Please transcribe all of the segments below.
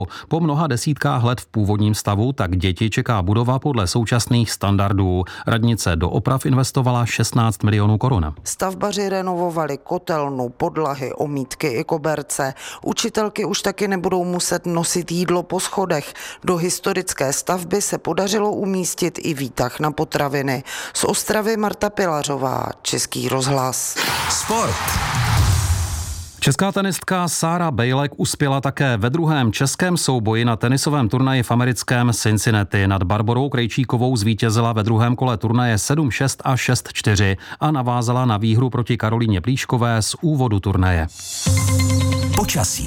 Po mnoha desítkách let v původním stavu tak děti čeká budova podle současných standardů. Radnice do oprav investovala 16 milionů korun. Stavbaři renovovali kotelnu, podlahy, omítky i koberce. Učitelky už taky nebudou muset nosit jídlo po schodech. Do historické stavby se podařilo umístit i výtah na potraviny. Z Ostravy Marta Pilařová, Český rozhlas. Sport. Česká tenistka Sára Bejlek uspěla také ve druhém českém souboji na tenisovém turnaji v americkém Cincinnati. Nad Barborou Krejčíkovou zvítězila ve druhém kole turnaje 7-6 a 6-4 a navázala na výhru proti Karolíně Plíškové z úvodu turnaje. Počasí.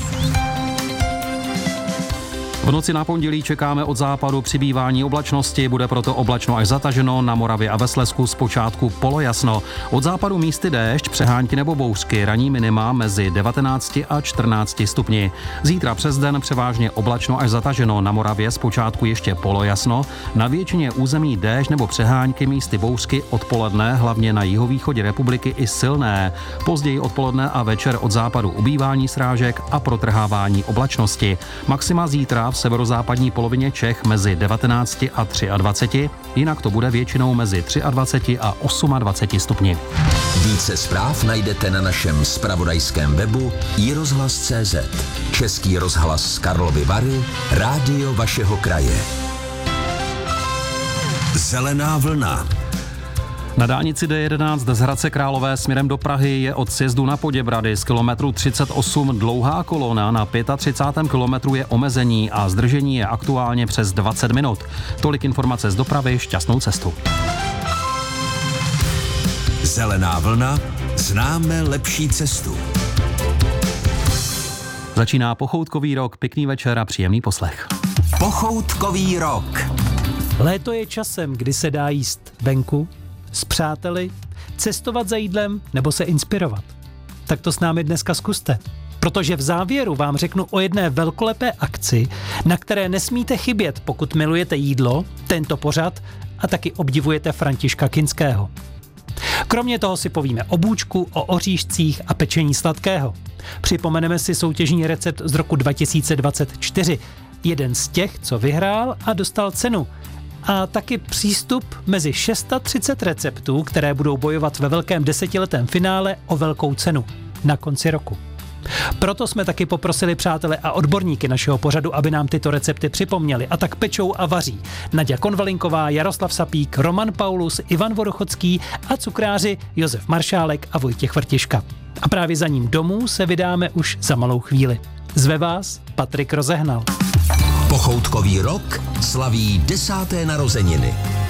V noci na pondělí čekáme od západu přibývání oblačnosti, bude proto oblačno až zataženo, na Moravě a ve Slezsku zpočátku polojasno. Od západu místy déšť, přehánky nebo bouřky, ranní minima mezi 19 a 14 stupni. Zítra přes den převážně oblačno až zataženo, na Moravě zpočátku ještě polojasno, na většině území déšť nebo přehánky místy bouřky odpoledne, hlavně na jihovýchodě republiky i silné. Později odpoledne a večer od západu ubývání srážek a protrhávání oblačnosti. Maxima zítra v severozápadní polovině Čech mezi 19 a 23, jinak to bude většinou mezi 23 a 28 stupni. Více zpráv najdete na našem zpravodajském webu iRozhlas.cz. Český rozhlas z Karlovy Vary, rádio vašeho kraje. Zelená vlna. Na dálnici D11 z Hradce Králové směrem do Prahy je od sjezdu na Poděbrady z kilometru 38 dlouhá kolona, na 35. kilometru je omezení a zdržení je aktuálně přes 20 minut. Tolik informace z dopravy, šťastnou cestu. Zelená vlna, známe lepší cestu. Začíná pochoutkový rok, pěkný večer a příjemný poslech. Pochoutkový rok. Léto je časem, kdy se dá jíst venku, s přáteli, cestovat za jídlem nebo se inspirovat. Tak to s námi dneska zkuste. Protože v závěru vám řeknu o jedné velkolepé akci, na které nesmíte chybět, pokud milujete jídlo, tento pořad a taky obdivujete Františka Kinského. Kromě toho si povíme o bůčku, o oříšcích a pečení sladkého. Připomeneme si soutěžní recept z roku 2024. Jeden z těch, co vyhrál a dostal cenu. A taky přístup mezi 630 receptů, které budou bojovat ve velkém 10letém finále o velkou cenu na konci roku. Proto jsme taky poprosili přátele a odborníky našeho pořadu, aby nám tyto recepty připomněli. A tak pečou a vaří Naďa Konvalinková, Jaroslav Sapík, Roman Paulus, Ivan Vodochodský a cukráři Josef Maršálek a Vojtěch Vrtiška. A právě za ním domů se vydáme už za malou chvíli. Zve vás Patrik Rozehnal. Pochoutkový rok slaví 10. narozeniny.